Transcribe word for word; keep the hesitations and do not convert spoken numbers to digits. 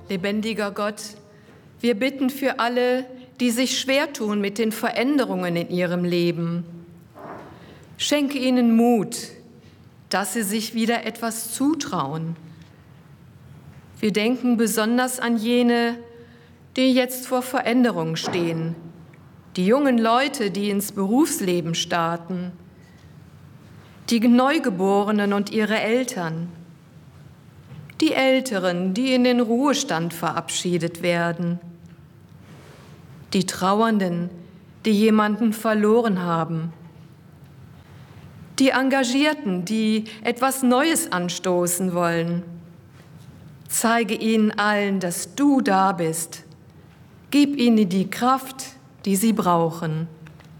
Lebendiger Gott, wir bitten für alle, die sich schwer tun mit den Veränderungen in ihrem Leben. Schenke ihnen Mut, dass sie sich wieder etwas zutrauen. Wir denken besonders an jene, die jetzt vor Veränderung stehen, die jungen Leute, die ins Berufsleben starten, die Neugeborenen und ihre Eltern, die Älteren, die in den Ruhestand verabschiedet werden, die Trauernden, die jemanden verloren haben, die Engagierten, die etwas Neues anstoßen wollen. Zeige ihnen allen, dass du da bist. Gib ihnen die Kraft, die sie brauchen.